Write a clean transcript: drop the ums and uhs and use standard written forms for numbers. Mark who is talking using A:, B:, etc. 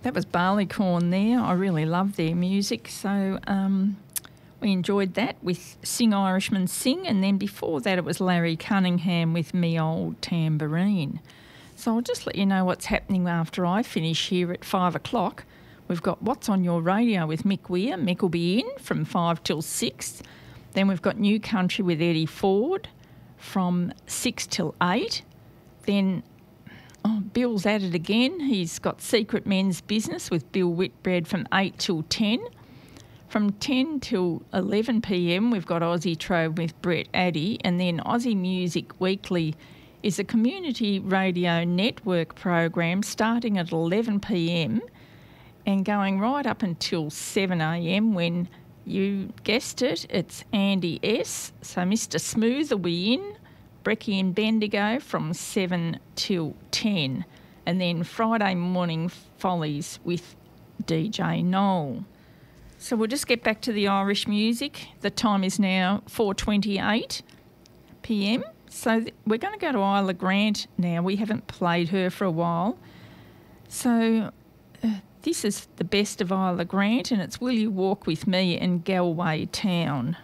A: That was Barleycorn there. I really love their music. So we enjoyed that with Sing Irishman Sing, and then before that it was Larry Cunningham with Me Old Tambourine. So I'll just let you know what's happening after I finish here at 5 o'clock. We've got What's on Your Radio with Mick Weir. Mick will be in from 5 till 6. Then we've got New Country with Eddie Ford from 6 till 8. Then Bill's at it again. He's got Secret Men's Business with Bill Whitbread from 8 till 10. From 10 till 11 p.m, we've got Aussie Trove with Brett Addy. And then Aussie Music Weekly is a community radio network program starting at 11 p.m. and going right up until 7 a.m. when, you guessed it, it's Andy S. So Mr Smooth will be in. Brecky and Bendigo from 7 till 10. And then Friday Morning Follies with DJ Noel. So we'll just get back to the Irish music. The time is now 4:28 p.m. So we're going to go to Isla Grant now. We haven't played her for a while. So this is the best of Isla Grant, and it's Will You Walk With Me in Galway Town.